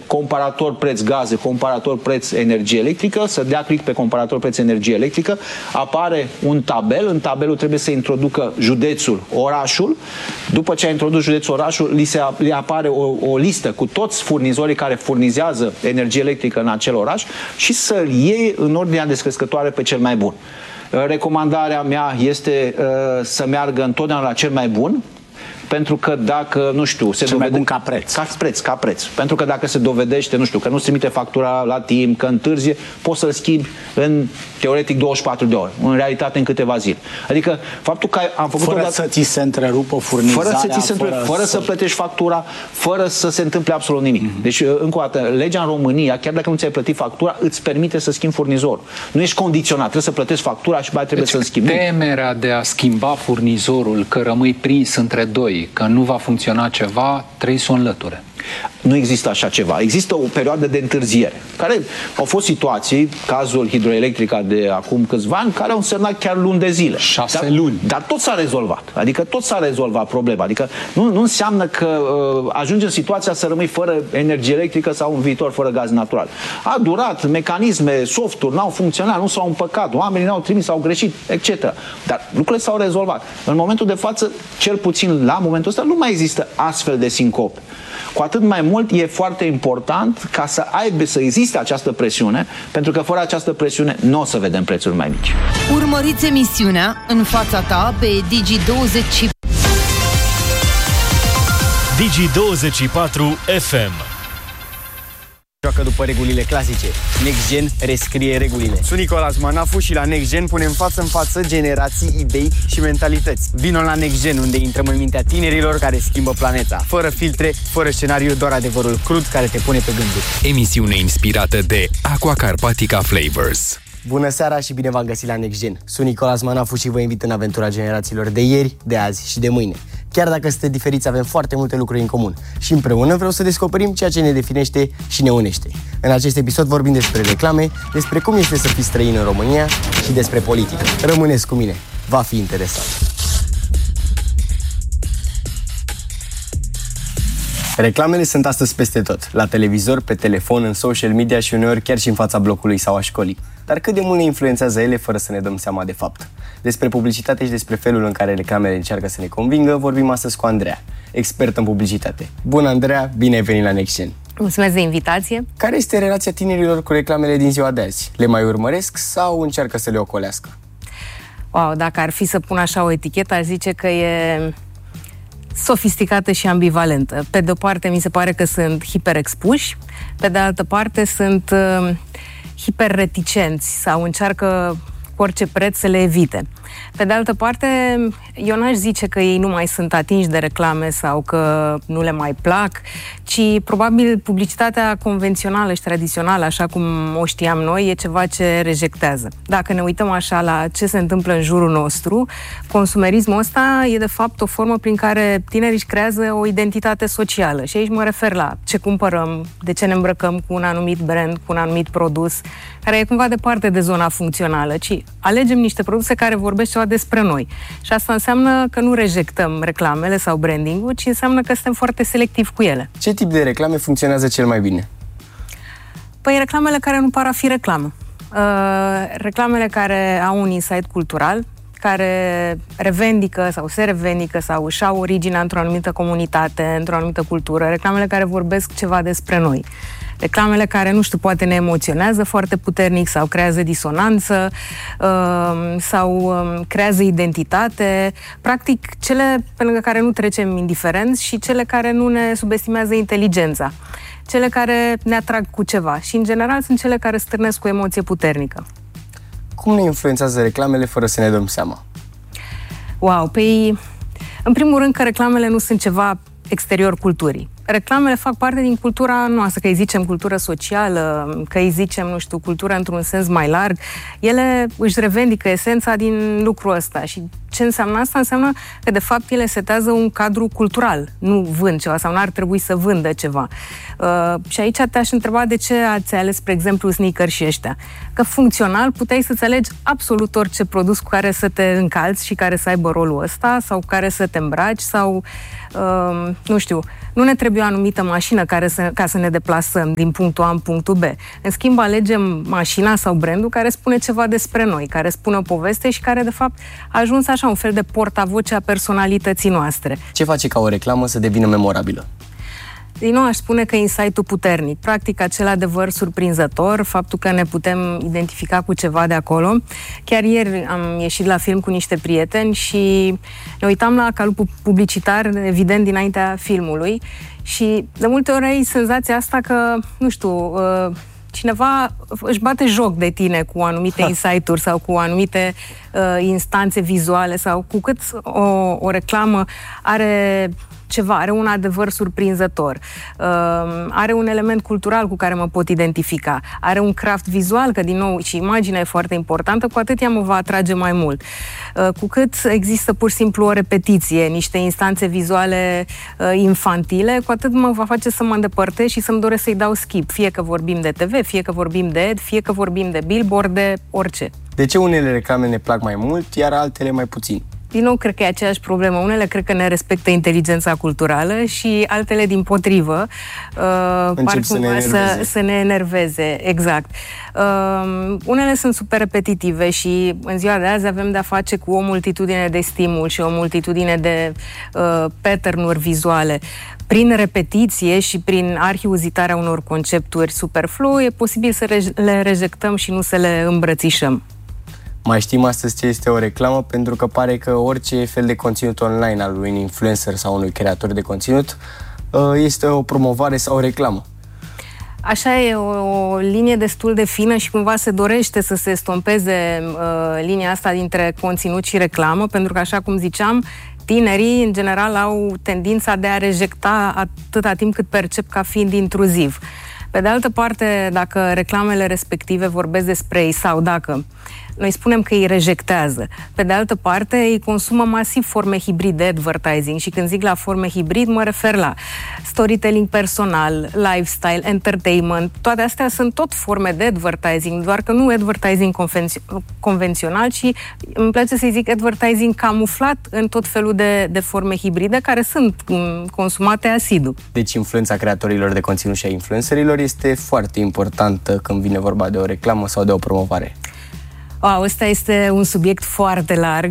comparator preț gaze, comparator preț energie electrică, să dea click pe comparator preț energie electrică, apare un tabel, în tabelul trebuie să introducă județul, orașul, după ce a introdus județul, orașul, li apare o listă cu toți furnizorii care furnizează energie electrică în acel oraș și să-l iei în ordinea descrescătoare pe cel mai bun. Recomandarea mea este să meargă întotdeauna la cel mai bun, pentru că dacă, nu știu, se cel mai bun ca preț. Ca preț. Pentru că dacă se dovedește, nu știu, că nu-ți trimite factura la timp, că întârzie, poți să-l schimbi în, teoretic, 24 de ore. În realitate, în câteva zile. Adică, faptul că am făcut fără să ți se întrerupă furnizarea, fără să plătești factura, fără să se întâmple absolut nimic. Deci, încă o dată, legea în România, chiar dacă nu ți-ai plătit factura, îți permite să schimbi furnizorul. Nu ești condiționat, trebuie să plătești factura și mai trebuie să-l schimbi. Temerea de a schimba furnizorul, că rămâi prins între doi, că nu va funcționa ceva, trebuie să o înlăture. Nu există așa ceva. Există o perioadă de întârziere. Care au fost situații, cazul Hidroelectrica de acum câțiva ani, care au însemnat chiar luni de zile. 6 luni. Dar tot s-a rezolvat. Adică tot s-a rezolvat problema. Adică nu înseamnă că ajungi în situația să rămâi fără energie electrică sau în viitor fără gaz natural. A durat, mecanisme, softuri n-au funcționat, nu s-au împăcat, oamenii n-au trimis, au greșit, etc. Dar lucrurile s-au rezolvat. În momentul de față, cel puțin la momentul ăsta, nu mai există astfel de sincope. Cu atât mai mult e foarte important ca să existe această presiune, pentru că fără această presiune nu o să vedem prețuri mai mici. Urmăriți emisiunea În fața ta pe Digi24 FM. Joacă după regulile clasice. Next Gen rescrie regulile. Sunt Nicolas Manafu și la Next Gen punem față în față generații, idei și mentalități. Vino la Next Gen, unde intrăm în mintea tinerilor care schimbă planeta. Fără filtre, fără scenariu, doar adevărul crud care te pune pe gânduri. Emisiune inspirată de Aqua Carpatica Flavors. Bună seara și bine v-am găsit la Next Gen. Sunt Nicolas Manafu și vă invit în aventura generațiilor de ieri, de azi și de mâine. Chiar dacă suntem diferiți, avem foarte multe lucruri în comun și împreună vreau să descoperim ceea ce ne definește și ne unește. În acest episod vorbim despre reclame, despre cum este să fii străin în România și despre politică. Rămâneți cu mine, va fi interesant. Reclamele sunt astăzi peste tot, la televizor, pe telefon, în social media și uneori chiar și în fața blocului sau a școlii. Dar cât de mult ne influențează ele fără să ne dăm seama de fapt? Despre publicitate și despre felul în care reclamele încearcă să ne convingă, vorbim astăzi cu Andreea, expert în publicitate. Bună, Andreea, bine ai venit la Next Gen. Mulțumesc de invitație. Care este relația tinerilor cu reclamele din ziua de azi? Le mai urmăresc sau încearcă să le ocolească? Wow, dacă ar fi să pun așa o etichetă, aș zice că e sofisticată și ambivalentă. Pe de o parte, mi se pare că sunt hiperexpuși, pe de altă parte sunt hiperreticenți sau încearcă cu orice preț să le evite. Pe de altă parte, eu n-aș zice că ei nu mai sunt atinși de reclame sau că nu le mai plac, ci probabil publicitatea convențională și tradițională, așa cum o știam noi, e ceva ce rejectează. Dacă ne uităm așa la ce se întâmplă în jurul nostru, consumerismul ăsta e de fapt o formă prin care tinerii își creează o identitate socială. Și aici mă refer la ce cumpărăm, de ce ne îmbrăcăm cu un anumit brand, cu un anumit produs, care e cumva departe de zona funcțională, ci alegem niște produse care vorbesc ceva despre noi. Și asta înseamnă că nu rejectăm reclamele sau branding-ul, ci înseamnă că suntem foarte selectivi cu ele. Ce tip de reclame funcționează cel mai bine? Păi reclamele care nu par a fi reclamă. Reclamele care au un insight cultural, care revendică sau se revendică sau își au originea într-o anumită comunitate, într-o anumită cultură, reclamele care vorbesc ceva despre noi. Reclamele care, nu știu, poate ne emoționează foarte puternic sau creează disonanță sau creează identitate. Practic, cele pe lângă care nu trecem indiferenți și cele care nu ne subestimează inteligența. Cele care ne atrag cu ceva și, în general, sunt cele care stârnesc o emoție puternică. Cum ne influențează reclamele fără să ne dăm seama? Wow, păi, în primul rând că reclamele nu sunt ceva exterior culturii. Reclamele fac parte din cultura noastră, că îi zicem cultură socială, că îi zicem, nu știu, cultură într-un sens mai larg. Ele își revendică esența din lucrul ăsta. Și ce înseamnă asta? Înseamnă că, de fapt, ele setează un cadru cultural. Nu vând ceva sau nu ar trebui să vândă ceva. Și aici te-aș întreba de ce ați ales, spre exemplu, sneakers și ăștia. Că funcțional puteai să-ți alegi absolut orice produs cu care să te încalți și care să aibă rolul ăsta sau cu care să te îmbraci sau, nu știu, nu ne trebuie trebuie o anumită mașină ca să ne deplasăm din punctul A în punctul B. În schimb, alegem mașina sau brandul care spune ceva despre noi, care spune o poveste și care, de fapt, a ajuns așa un fel de portavoce a personalității noastre. Ce face ca o reclamă să devină memorabilă? Din nou, aș spune că insight-ul puternic, practic acel adevăr surprinzător, faptul că ne putem identifica cu ceva de acolo. Chiar ieri am ieșit la film cu niște prieteni și ne uitam la calupul publicitar, evident, dinaintea filmului și de multe ori ai senzația asta că, nu știu, cineva își bate joc de tine cu anumite insight-uri sau cu anumite instanțe vizuale sau cu cât o reclamă are ceva, are un adevăr surprinzător, are un element cultural cu care mă pot identifica, are un craft vizual, că din nou și imaginea e foarte importantă, cu atât ea mă va atrage mai mult. Cu cât există pur și simplu o repetiție, niște instanțe vizuale infantile, cu atât mă va face să mă îndepărtez și să-mi doresc să-i dau skip, fie că vorbim de TV, fie că vorbim de ad, fie că vorbim de billboard, de orice. De ce unele reclame ne plac mai mult, iar altele mai puțin? Din nou, cred că e aceeași problemă. Unele cred că ne respectă inteligența culturală și altele, dimpotrivă, par să ne enerveze. Exact. Unele sunt super repetitive și în ziua de azi avem de-a face cu o multitudine de stimuli și o multitudine de pattern-uri vizuale. Prin repetiție și prin arhiuzitarea unor concepturi superflue, e posibil să le rejectăm și nu să le îmbrățișăm. Mai știm astăzi ce este o reclamă, pentru că pare că orice fel de conținut online al unui influencer sau unui creator de conținut este o promovare sau o reclamă. Așa e, o linie destul de fină și cumva se dorește să se estompeze linia asta dintre conținut și reclamă, pentru că, așa cum ziceam, tinerii, în general, au tendința de a rejecta atâta timp cât percep ca fiind intruziv. Pe de altă parte, dacă reclamele respective vorbesc despre ei sau dacă noi spunem că îi rejectează, pe de altă parte, ei consumă masiv forme hibrid de advertising și când zic la forme hibrid, mă refer la storytelling personal, lifestyle, entertainment, toate astea sunt tot forme de advertising, doar că nu advertising convențional, ci îmi place să-i zic advertising camuflat în tot felul de forme hibride care sunt consumate asidu. Deci influența creatorilor de conținut și a influencerilor este foarte importantă când vine vorba de o reclamă sau de o promovare. Ăsta este un subiect foarte larg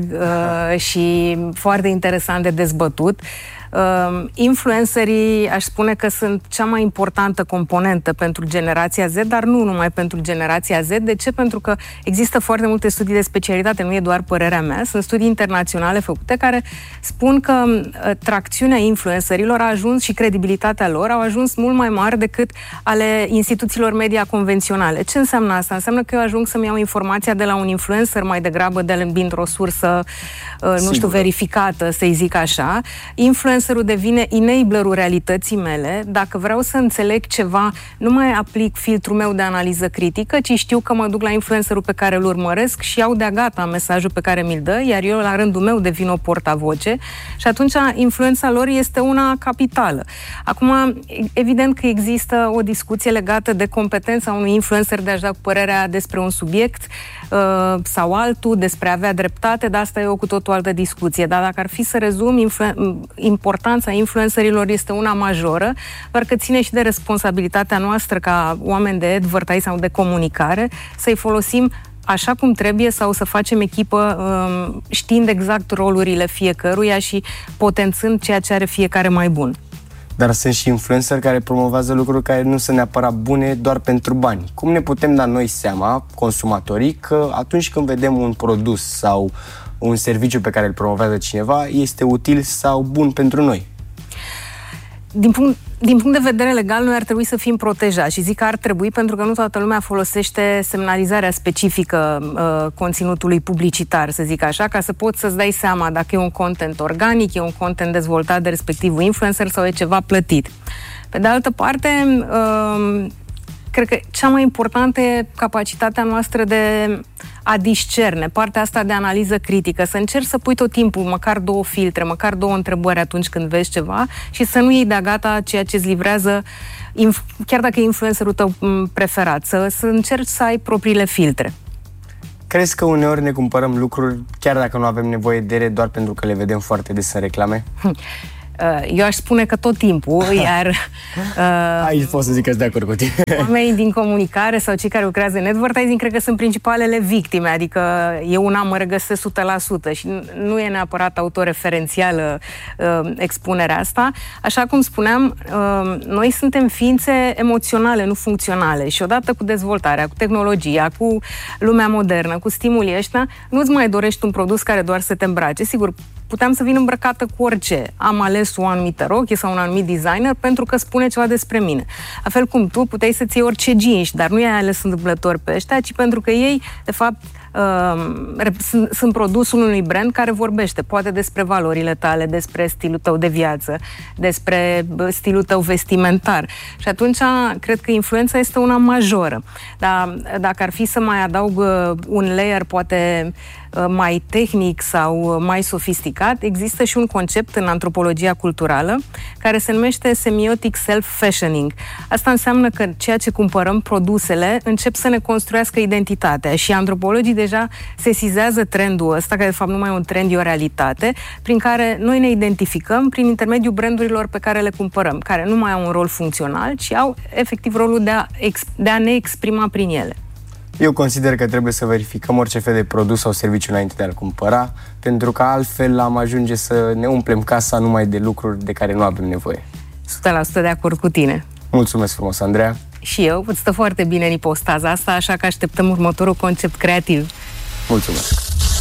și foarte interesant de dezbătut. Influencerii, aș spune că sunt cea mai importantă componentă pentru generația Z, dar nu numai pentru generația Z. De ce? Pentru că există foarte multe studii de specialitate, nu e doar părerea mea, sunt studii internaționale făcute care spun că tracțiunea influencerilor a ajuns și credibilitatea lor au ajuns mult mai mari decât ale instituțiilor media convenționale. Ce înseamnă asta? Înseamnă că eu ajung să-mi iau informația de la un influencer mai degrabă dintr-o sursă, nu știu, verificată, să-i zic așa. Influencerul devine enablerul realității mele. Dacă vreau să înțeleg ceva, nu mai aplic filtrul meu de analiză critică, ci știu că mă duc la influencerul pe care îl urmăresc și iau de-a gata mesajul pe care mi-l dă, iar eu la rândul meu devin o portavoce și atunci influența lor este una capitală. Acum, evident că există o discuție legată de competența unui influencer de a-și da părerea despre un subiect sau altul, despre a avea dreptate, dar asta e o cu totul altă discuție. Dar dacă ar fi să rezum, importanța influencerilor este una majoră, doar că ține și de responsabilitatea noastră ca oameni de advertising sau de comunicare să-i folosim așa cum trebuie sau să facem echipă știind exact rolurile fiecăruia și potențând ceea ce are fiecare mai bun. Dar sunt și influenceri care promovează lucruri care nu sunt neapărat bune doar pentru bani. Cum ne putem da noi seama, consumatorii, că atunci când vedem un produs sau un serviciu pe care îl promovează cineva, este util sau bun pentru noi? Din punct de vedere legal, noi ar trebui să fim protejați și zic că ar trebui pentru că nu toată lumea folosește semnalizarea specifică conținutului publicitar, să zic așa, ca să poți să-ți dai seama dacă e un content organic, e un content dezvoltat de respectivul influencer sau e ceva plătit. Pe de altă parte, cred că cea mai importantă e capacitatea noastră de a discerne, partea asta de analiză critică, să încerci să pui tot timpul măcar 2 filtre, măcar 2 întrebări atunci când vezi ceva și să nu iei de-a gata ceea ce îți livrează, chiar dacă e influencerul tău preferat, să încerci să ai propriile filtre. Crezi că uneori ne cumpărăm lucruri chiar dacă nu avem nevoie de ele, doar pentru că le vedem foarte des în reclame? Eu aș spune că tot timpul, iar aici pot să zic că sunt de acord cu tine. Oamenii din comunicare sau cei care lucrează în advertising cred că sunt principalele victime, adică eu una mă regăsesc 100% și nu e neapărat autoreferențială expunerea asta. Așa cum spuneam, noi suntem ființe emoționale, nu funcționale și odată cu dezvoltarea, cu tehnologia, cu lumea modernă, cu stimulii ăștia, nu-ți mai dorești un produs care doar să te îmbrace. Sigur, puteam să vin îmbrăcată cu orice. Am ales o anumită rochie sau un anumit designer pentru că spune ceva despre mine. La fel cum tu puteai să-ți iei orice jeans, dar nu i-ai ales întâmplător pe ăștia, ci pentru că ei, de fapt, sunt produsul unui brand care vorbește, poate despre valorile tale, despre stilul tău de viață, despre stilul tău vestimentar. Și atunci, cred că influența este una majoră. Dar dacă ar fi să mai adaug un layer, poate mai tehnic sau mai sofisticat, există și un concept în antropologia culturală care se numește semiotic self-fashioning. Asta înseamnă că ceea ce cumpărăm, produsele, încep să ne construiască identitatea și antropologii deja sesizează trendul ăsta, care de fapt nu mai e un trend, e o realitate, prin care noi ne identificăm prin intermediul brandurilor pe care le cumpărăm, care nu mai au un rol funcțional, ci au efectiv rolul de a ne exprima prin ele. Eu consider că trebuie să verificăm orice fel de produs sau serviciu înainte de a-l cumpăra, pentru că altfel am ajunge să ne umplem casa numai de lucruri de care nu avem nevoie. 100% de acord cu tine. Mulțumesc frumos, Andreea. Și eu, îți stă foarte bine în ipostaza asta, așa că așteptăm următorul concept creativ. Mulțumesc.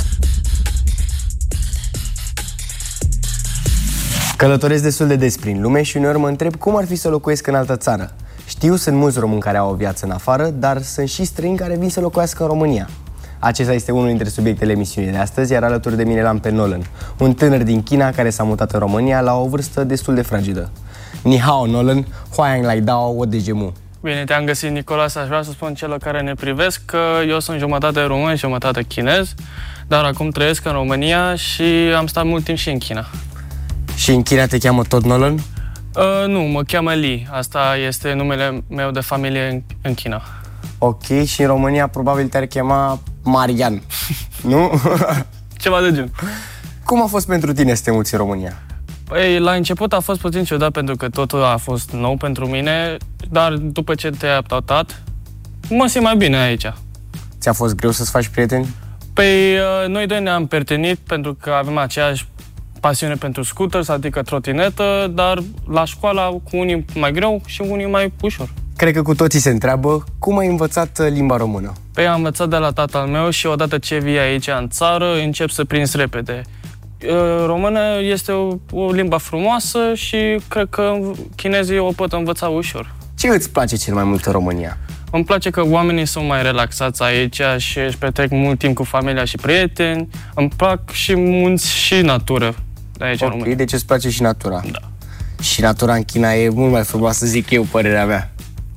Călătoresc destul de des prin lume și uneori mă întreb cum ar fi să locuiesc în altă țară. Știu, sunt mulți români care au o viață în afară, dar sunt și străini care vin să locuiască în România. Acesta este unul dintre subiectele emisiunii de astăzi, iar alături de mine l-am pe Nolan, un tânăr din China care s-a mutat în România la o vârstă destul de fragedă. Ni hao, Nolan, huayang lai dao wo de jemu. Bine, te-am găsit, Nicolas. Aș vrea să spun celor care ne privesc că eu sunt jumătate român, jumătate chinez, dar acum trăiesc în România și am stat mult timp și în China. Și în China te cheamă tot Nolan? Nu, mă cheamă Li. Asta este numele meu de familie în China. Ok, și în România probabil te-ar chema Marian, nu? Ceva de gen. Cum a fost pentru tine să te muți în România? Păi, la început a fost puțin ciudat pentru că totul a fost nou pentru mine, dar după ce te-ai adaptat, mă simt mai bine aici. Ți-a fost greu să-ți faci prieteni? Păi, noi doi ne-am prietenit pentru că avem aceeași pasiune pentru scooters, adică trotinetă, dar la școală cu unii mai greu și unii mai ușor. Cred că cu toții se întreabă cum ai învățat limba română. Păi am învățat de la tatăl meu și odată ce vii aici în țară, încep să prinzi repede. Română este o limbă frumoasă și cred că chinezii o pot învăța ușor. Ce îți place cel mai mult în România? Îmi place că oamenii sunt mai relaxați aici și își petrec mult timp cu familia și prieteni. Îmi plac și munți și natură de aici în România. Deci îți place și natura? Da. Și natura în China e mult mai frumoasă, zic eu, părerea mea.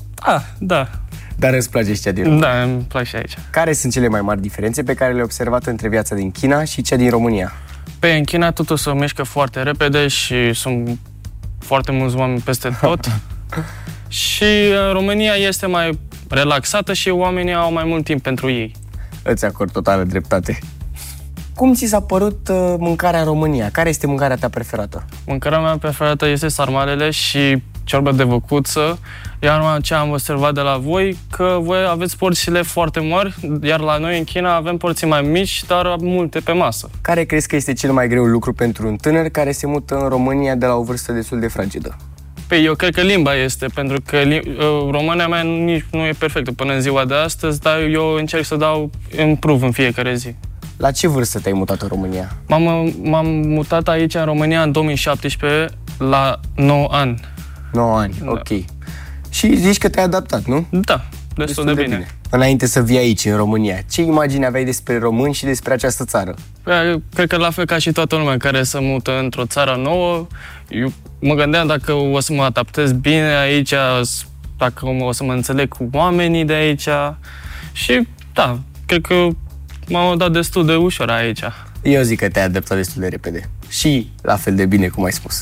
Da. Dar îți place și cea din România? Da, îmi place și aici. Care sunt cele mai mari diferențe pe care le-ai observat între viața din China și cea din România? Pe în China totul se mișcă foarte repede și sunt foarte mulți oameni peste tot. Și România este mai relaxată și oamenii au mai mult timp pentru ei. Îți acord totală dreptate. Cum ți s-a părut mâncarea în România? Care este mâncarea ta preferată? Mâncarea mea preferată este sarmalele și ciorbă de văcuță. Iar ce am observat de la voi, că voi aveți porțiile foarte mari, iar la noi în China avem porții mai mici, dar multe pe masă. Care crezi că este cel mai greu lucru pentru un tânăr care se mută în România de la o vârstă destul de fragedă? Păi eu cred că limba este, pentru că româna mea nici nu e perfectă până în ziua de astăzi, dar eu încerc să dau improve în fiecare zi. La ce vârstă te-ai mutat în România? M-am mutat aici în România în 2017, la 9 ani. 9 ani, da. Ok. Și zici că te-ai adaptat, nu? Da, destul de bine. Înainte să vii aici, în România, ce imagine aveai despre români și despre această țară? Păi, cred că la fel ca și toată lumea care se mută într-o țară nouă, eu mă gândeam dacă o să mă adaptez bine aici, dacă o să mă înțeleg cu oamenii de aici. Și da, cred că m-am dat destul de ușor aici. Eu zic că te-ai adaptat destul de repede. Și la fel de bine, cum ai spus.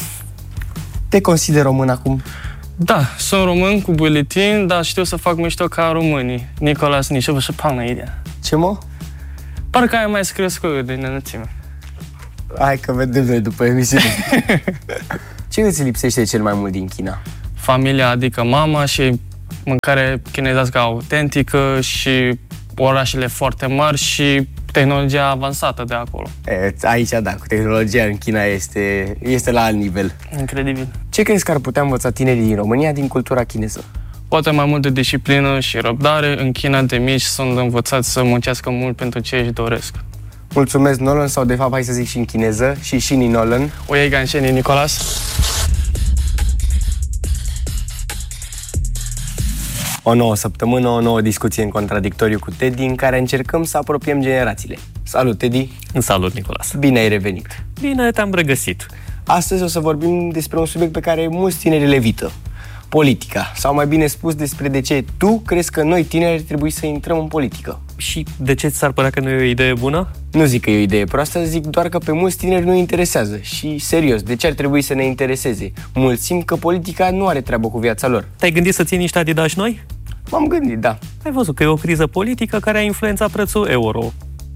Te consideri român acum? Da, sunt român cu buletin, dar știu să fac mișto ca românii. Nicolas, nici și pang la idee. Ce mă? Parcă ai mai scris cu din înălțime. Hai că vedem noi după emisiune. Ce îți lipsește cel mai mult din China? Familia, adică mama, și mâncare chinezească autentică și orașele foarte mari și tehnologia avansată de acolo. Aici, da, cu tehnologia în China este la alt nivel. Incredibil. Ce crezi că ar putea învăța tinerii din România din cultura chineză? Poate mai multă disciplină și răbdare. În China de mici sunt învățați să muncească mult pentru ce își doresc. Mulțumesc, Nolan, sau de fapt hai să zic și în chineză, și Shini Nolan. O iei ganșenii, Nicolas. O nouă săptămână, o nouă discuție în contradictoriu cu Teddy, în care încercăm să apropiem generațiile. Salut, Teddy! Salut, Nicolas! Bine ai revenit! Bine te-am regăsit! Astăzi o să vorbim despre un subiect pe care mulți tineri îl evită. Politica, sau mai bine spus despre de ce tu crezi că noi tineri ar trebui să intrăm în politică. Și de ce ți-ar părea că nu e o idee bună? Nu zic că e o idee proastă, zic doar că pe mulți tineri nu interesează. Și serios, de ce ar trebui să ne intereseze? Mulți simt că politica nu are treabă cu viața lor. Te-ai gândit să ții niște Adidas noi? M-am gândit, da. Ai văzut că e o criză politică care a influențat prețul euro.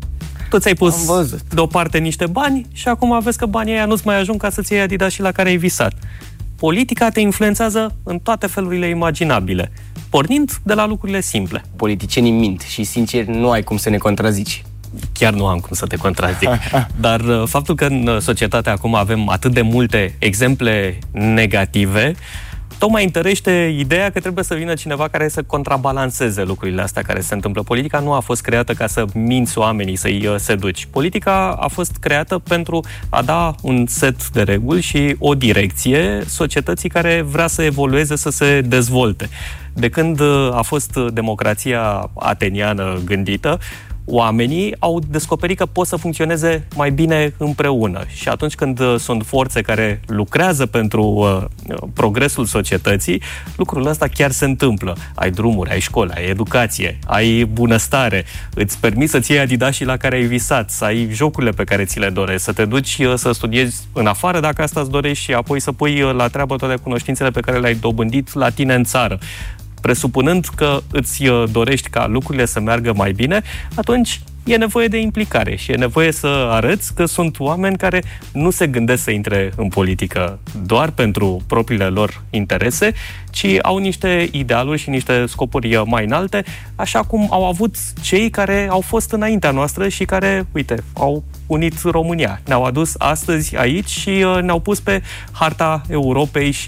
Tu ți-ai pus deoparte niște bani și acum vezi că banii ăia nu-ți mai ajung ca să-ți iei Adidas și la care ai visat. Politica te influențează în toate felurile imaginabile, pornind de la lucrurile simple. Politicienii mint și, sincer, nu ai cum să ne contrazici. Chiar nu am cum să te contrazic. Dar faptul că în societate acum avem atât de multe exemple negative, tocmai întărește ideea că trebuie să vină cineva care să contrabalanceze lucrurile astea care se întâmplă. Politica nu a fost creată ca să minți oamenii, să-i seduci. Politica a fost creată pentru a da un set de reguli și o direcție societății care vrea să evolueze, să se dezvolte. De când a fost democrația ateniană gândită, oamenii au descoperit că pot să funcționeze mai bine împreună. Și atunci când sunt forțe care lucrează pentru progresul societății, lucrul ăsta chiar se întâmplă. Ai drumuri, ai școli, ai educație, ai bunăstare, îți permiți să-ți iei Adidașii la care ai visat, să ai jocurile pe care ți le dorești, să te duci să studiezi în afară dacă asta îți dorești și apoi să pui la treabă toate cunoștințele pe care le-ai dobândit la tine în țară. Presupunând că îți dorești ca lucrurile să meargă mai bine, atunci e nevoie de implicare și e nevoie să arăți că sunt oameni care nu se gândesc să intre în politică doar pentru propriile lor interese, ci au niște idealuri și niște scopuri mai înalte, așa cum au avut cei care au fost înaintea noastră și care, uite, au unit România. Ne-au adus astăzi aici și ne-au pus pe harta Europei și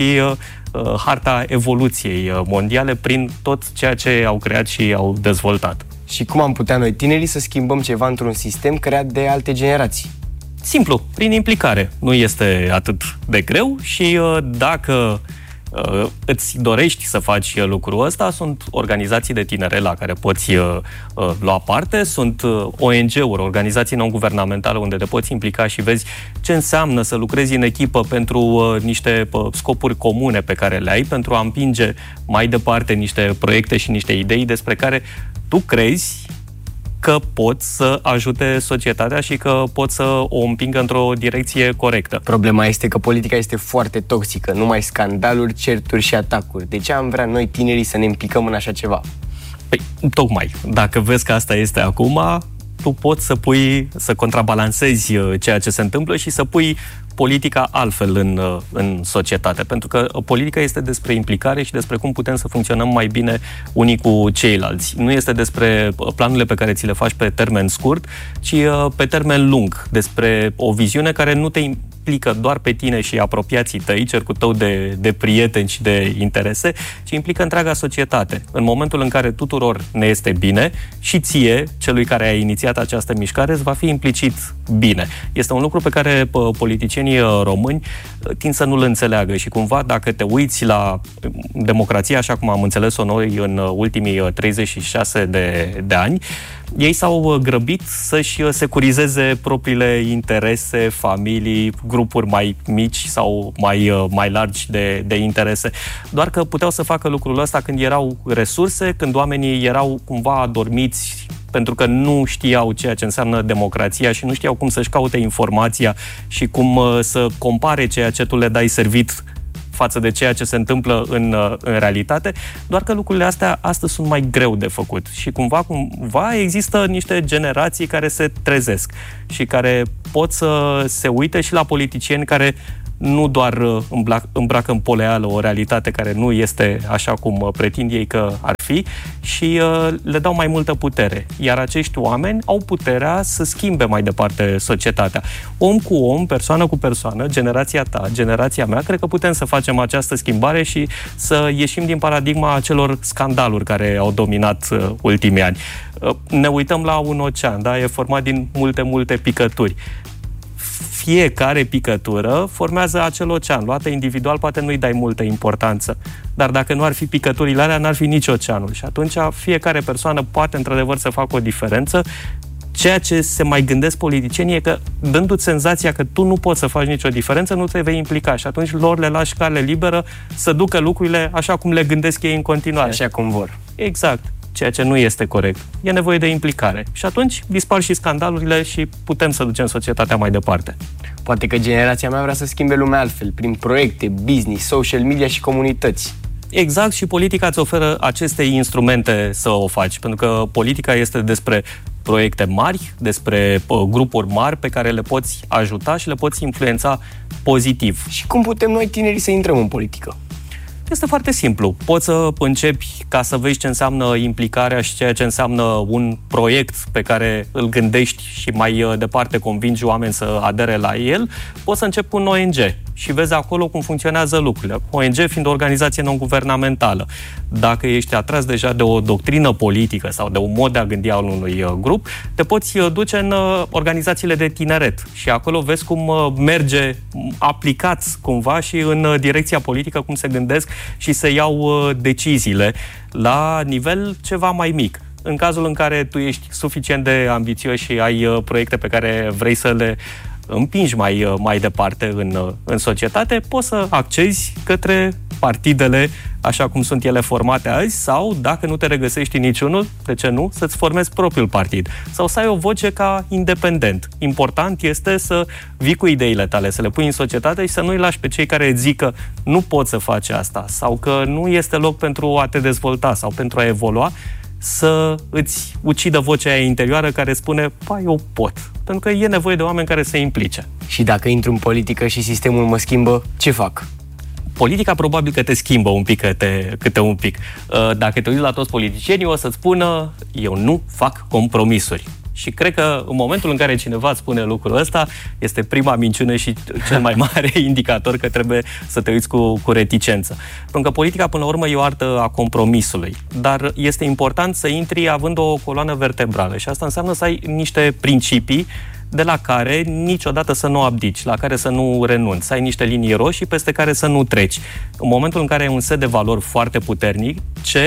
harta evoluției mondiale prin tot ceea ce au creat și au dezvoltat. Și cum am putea noi, tinerii, să schimbăm ceva într-un sistem creat de alte generații? Simplu, prin implicare. Nu este atât de greu și dacă îți dorești să faci lucrul ăsta, sunt organizații de tinere la care poți lua parte, sunt ONG-uri, organizații non-guvernamentale unde te poți implica și vezi ce înseamnă să lucrezi în echipă pentru niște scopuri comune pe care le ai, pentru a împinge mai departe niște proiecte și niște idei despre care tu crezi că pot să ajute societatea și că pot să o împingă într-o direcție corectă. Problema este că politica este foarte toxică, numai scandaluri, certuri și atacuri. De ce am vrea noi, tinerii, să ne implicăm în așa ceva? Păi, tocmai, dacă vezi că asta este acum, tu poți să contrabalancezi ceea ce se întâmplă și să pui politica altfel în societate. Pentru că politica este despre implicare și despre cum putem să funcționăm mai bine unii cu ceilalți. Nu este despre planurile pe care ți le faci pe termen scurt, ci pe termen lung. Despre o viziune care nu te implică doar pe tine și apropiații tăi, cercul tău de prieteni și de interese, ci implică întreaga societate. În momentul în care tuturor ne este bine, și ție, celui care a inițiat această mișcare, îți va fi implicit bine. Este un lucru pe care politicienii români tind să nu-l înțeleagă și cumva dacă te uiți la democrație, așa cum am înțeles-o noi în ultimii 36 de ani, ei s-au grăbit să-și securizeze propriile interese, familii, grupuri mai mici sau mai largi de interese. Doar că puteau să facă lucrul ăsta când erau resurse, când oamenii erau cumva adormiți pentru că nu știau ceea ce înseamnă democrația și nu știau cum să-și caute informația și cum să compare ceea ce tu le dai servit față de ceea ce se întâmplă în realitate, doar că lucrurile astea astăzi sunt mai greu de făcut și cumva există niște generații care se trezesc și care pot să se uite și la politicieni care nu doar îmbracă în poleală o realitate care nu este așa cum pretind ei că ar fi și le dau mai multă putere. Iar acești oameni au puterea să schimbe mai departe societatea. Om cu om, persoană cu persoană, generația ta, generația mea, cred că putem să facem această schimbare și să ieșim din paradigma acelor scandaluri care au dominat ultimii ani. Ne uităm la un ocean, da? E format din multe picături. Fiecare picătură formează acel ocean. Luată individual poate nu-i dai multă importanță, dar dacă nu ar fi picăturile alea, n-ar fi nici oceanul. Și atunci fiecare persoană poate într-adevăr să facă o diferență. Ceea ce se mai gândesc politicienii e că, dându-ți senzația că tu nu poți să faci nicio diferență, nu te vei implica și atunci lor le lași cale liberă să ducă lucrurile așa cum le gândesc ei în continuare. Așa cum vor. Exact. Ceea ce nu este corect. E nevoie de implicare. Și atunci dispar și scandalurile și putem să ducem societatea mai departe. Poate că generația mea vrea să schimbe lumea altfel, prin proiecte, business, social media și comunități. Exact, și politica îți oferă aceste instrumente să o faci, pentru că politica este despre proiecte mari, despre grupuri mari pe care le poți ajuta și le poți influența pozitiv. Și cum putem noi tinerii să intrăm în politică? Este foarte simplu. Poți să începi ca să vezi ce înseamnă implicarea și ceea ce înseamnă un proiect pe care îl gândești și mai departe convingi oameni să adere la el. Poți să începi cu un ONG și vezi acolo cum funcționează lucrurile. ONG fiind o organizație non-guvernamentală. Dacă ești atras deja de o doctrină politică sau de un mod de a gândi al unui grup, te poți duce în organizațiile de tineret și acolo vezi cum merge aplicat cumva și în direcția politică, cum se gândesc și se iau deciziile la nivel ceva mai mic. În cazul în care tu ești suficient de ambițios și ai proiecte pe care vrei să le împingi mai departe în societate, poți să accezi către partidele așa cum sunt ele formate azi sau, dacă nu te regăsești în niciunul, de ce nu, să-ți formezi propriul partid sau să ai o voce ca independent. Important este să vii cu ideile tale, să le pui în societate și să nu-i lași pe cei care îți zic că nu poți să faci asta sau că nu este loc pentru a te dezvolta sau pentru a evolua, să îți ucidă vocea aia interioară care spune, eu pot. Pentru că e nevoie de oameni care se implice. Și dacă intru în politică și sistemul mă schimbă, ce fac? Politica probabil că te schimbă un pic câte un pic. Dacă te uiți la toți politicienii, o să-ți spună, eu nu fac compromisuri. Și cred că în momentul în care cineva îți spune lucrul ăsta, este prima minciună și cel mai mare indicator că trebuie să te uiți cu reticență. Pentru că politica, până la urmă, e o artă a compromisului. Dar este important să intri având o coloană vertebrală și asta înseamnă să ai niște principii de la care niciodată să nu abdici, la care să nu renunți, să ai niște linii roșii peste care să nu treci. În momentul în care ai un set de valori foarte puternic,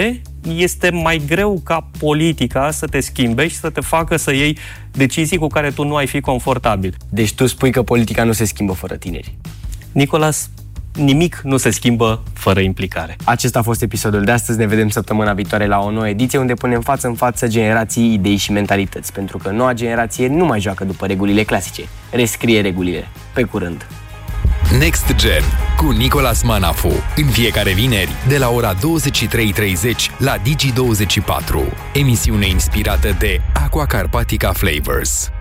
este mai greu ca politica să te schimbe și să te facă să iei decizii cu care tu nu ai fi confortabil. Deci tu spui că politica nu se schimbă fără tineri. Nicolas, nimic nu se schimbă fără implicare. Acesta a fost episodul de astăzi. Ne vedem săptămâna viitoare la o nouă ediție unde punem față în față generații, idei și mentalități. Pentru că noua generație nu mai joacă după regulile clasice. Rescrie regulile. Pe curând! Next Gen cu Nicolas Manafu. În fiecare vineri de la ora 23:30 la Digi24. Emisiune inspirată de Aqua Carpatica Flavors.